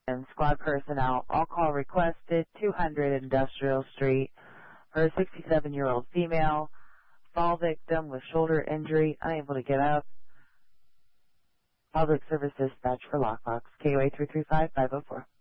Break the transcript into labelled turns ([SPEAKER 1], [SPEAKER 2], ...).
[SPEAKER 1] and squad personnel. All call requested, 200 Industrial Street, for a 67-year-old female, fall victim with shoulder injury, unable to get up. Public Service Dispatch for Lockbox, KOA 335504.